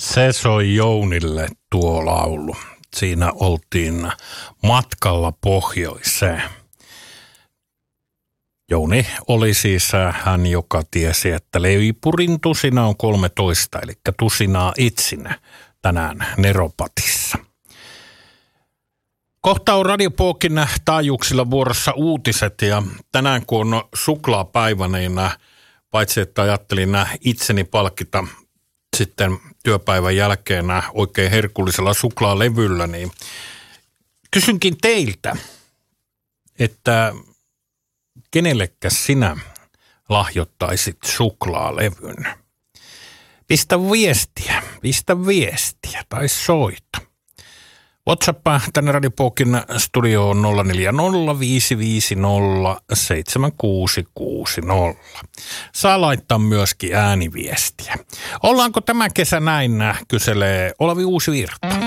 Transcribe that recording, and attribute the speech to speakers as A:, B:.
A: Se soi Jounille tuo laulu. Siinä oltiin matkalla pohjoiseen. Jouni oli siis hän, joka tiesi, että leipurin tusina on 13, eli tusinaa itsinä tänään Neropatissa. Kohta on Radio Pookin taajuuksilla vuorossa uutiset ja tänään kun on suklaapäivä, niin paitsi että ajattelin itseni palkita sitten työpäivän jälkeen oikein herkullisella suklaalevyllä, niin kysynkin teiltä, että kenellekäs sinä lahjoittaisit suklaalevyn? Pistä viestiä tai soita. WhatsApp tänne Radio Pookin studioon 0405507660. Saa laittaa myöskin ääniviestiä. Ollaanko tämä kesä näin, kyselee Olavi Uusivirta.